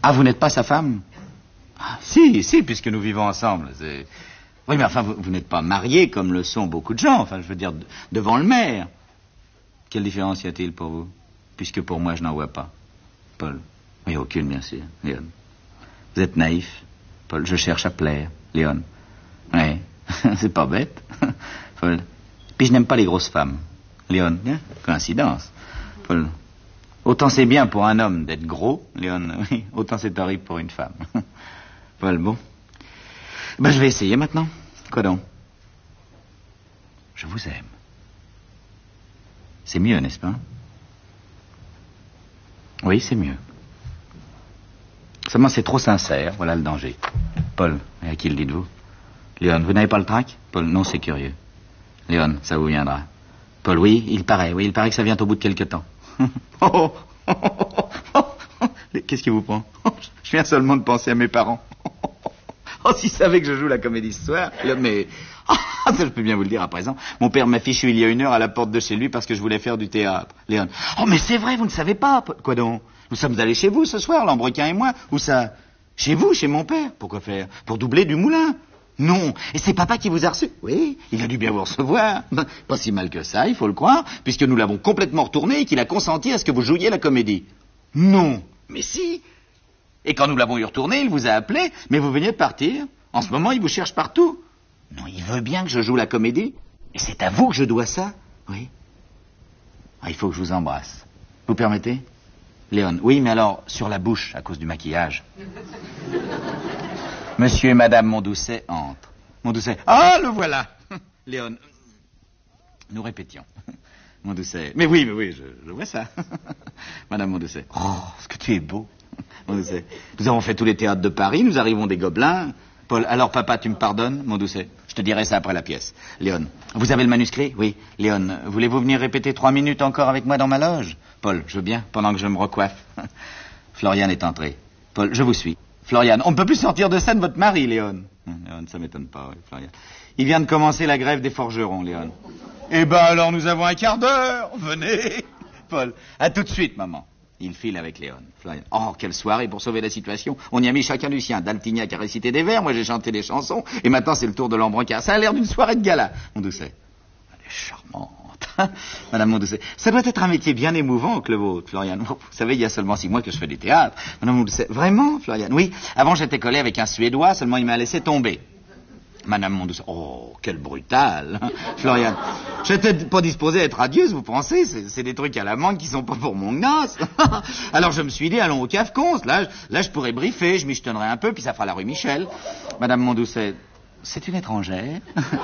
Ah, vous n'êtes pas sa femme? Ah, si, puisque nous vivons ensemble. Oui, mais enfin, vous n'êtes pas marié comme le sont beaucoup de gens. Enfin, je veux dire, devant le maire. Quelle différence y a-t-il pour vous? Puisque pour moi, je n'en vois pas. Paul. Oui, aucune, bien sûr. Léon. Vous êtes naïf. Paul, je cherche à plaire. Léon. Oui, c'est pas bête. Paul. Puis je n'aime pas les grosses femmes. Léon. Coïncidence. Paul. Autant c'est bien pour un homme d'être gros, Léon, oui, autant c'est horrible pour une femme. Paul, bon. Ben, je vais essayer maintenant. Quoi donc? Je vous aime. C'est mieux, n'est-ce pas? Oui, c'est mieux. Seulement, c'est trop sincère, voilà le danger. Paul, et à qui le dites-vous? Léon, vous n'avez pas le trac? Paul, non, c'est curieux. Léon, ça vous viendra. Paul, oui, il paraît que ça vient au bout de quelque temps. Qu'est-ce qui vous prend? Je viens seulement de penser à mes parents. Oh, s'ils savaient que je joue la comédie ce soir, mais... ça, je peux bien vous le dire à présent. Mon père m'a fichu il y a 1 heure à la porte de chez lui parce que je voulais faire du théâtre. Léon. Oh, mais c'est vrai, vous ne savez pas. Quoi donc? Nous sommes allés chez vous ce soir, Lambrequin et moi. Où ça? Chez vous, chez mon père. Pourquoi faire? Pour doubler du moulin. Non. Et c'est papa qui vous a reçu? Oui, il a dû bien vous recevoir. Pas si mal que ça, il faut le croire, puisque nous l'avons complètement retourné et qu'il a consenti à ce que vous jouiez la comédie. Non. Mais si. Et quand nous l'avons eu retourné, il vous a appelé, mais vous veniez de partir. En ce moment, il vous cherche partout. Non, il veut bien que je joue la comédie. Et c'est à vous que je dois ça. Oui. Ah, il faut que je vous embrasse. Vous permettez? Léon. Oui, mais alors, sur la bouche, à cause du maquillage. Monsieur et Madame Mondoucet entrent. Mondoucet. Ah, le voilà. Léon. Nous répétions. Mondoucet. Mais oui, je vois ça. Madame Mondoucet. Oh, ce que tu es beau. Mondoucet. Nous avons fait tous les théâtres de Paris, nous arrivons des Gobelins. Paul, alors papa, tu me pardonnes? Mondoucet. Je te dirai ça après la pièce. Léon. Vous avez le manuscrit? Oui. Léon. Voulez-vous venir répéter 3 minutes encore avec moi dans ma loge? Paul. Je veux bien, pendant que je me recoiffe. Florian est entré. Paul. Je vous suis. Florian. On ne peut plus sortir de scène votre mari, Léon. Léon, ça m'étonne pas, oui, Florian. Il vient de commencer la grève des forgerons, Léon. Eh ben alors nous avons un quart d'heure. Venez. Paul. À tout de suite, maman. Il file avec Léon. Florian. Oh, quelle soirée pour sauver la situation. On y a mis chacun du sien. Daltignac a récité des vers, moi j'ai chanté des chansons, et maintenant c'est le tour de Lambrequin. Ça a l'air d'une soirée de gala. Mondoucet. Elle est charmante. Madame Mondoucet. Ça doit être un métier bien émouvant que le vôtre, Florian. Vous savez, il y a seulement 6 mois que je fais du théâtre. Madame Mondoucet. Vraiment, Florian? Oui. Avant j'étais collé avec un Suédois, seulement il m'a laissé tomber. Madame Mondoucet. Oh, quel brutal. Florian. J'étais pas disposé à être radieuse, vous pensez? C'est des trucs à la mangue qui sont pas pour mon gnas. Alors je me suis dit, allons au cave-conce. Là, je pourrais briefer, je michetonnerai un peu, puis ça fera la rue Michel. Madame Mondoucet. C'est une étrangère.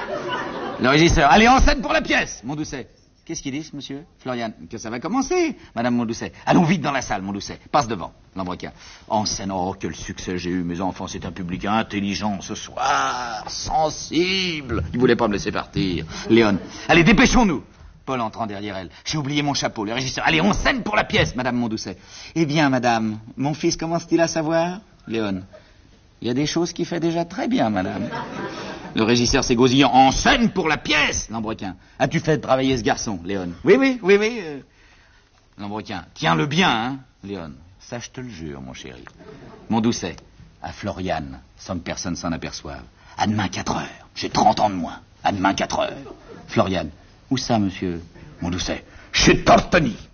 Le régisseur. Allez, en scène pour la pièce. Mondoucet. Qu'est-ce qu'ils disent, monsieur? Florian. Que ça va commencer. Madame Mondoucet. Allons vite dans la salle, Mondoucet. Passe devant. Lambrequin. En scène. Oh, quel succès j'ai eu, mes enfants. C'est un public intelligent ce soir. Sensible. Ils voulaient pas me laisser partir. Léon. Allez, dépêchons-nous. Paul entrant derrière elle. J'ai oublié mon chapeau. Le régisseur. Allez, en scène pour la pièce, Madame Mondoucet. Eh bien, madame, mon fils commence-t-il à savoir? Léon. Il y a des choses qu'il fait déjà très bien, madame. Le régisseur s'égosillant. En scène pour la pièce, Lambrequin. As-tu fait travailler ce garçon, Léon? Oui. Lambrequin. Tiens-le bien, hein, Léon. Ça, je te le jure, mon chéri. Mondoucet. À Florian, sans que personne s'en aperçoive. À demain 4 heures. J'ai 30 ans de moins. À demain 4 heures. Florian. Où ça, monsieur? Mondoucet. Chez Tortoni.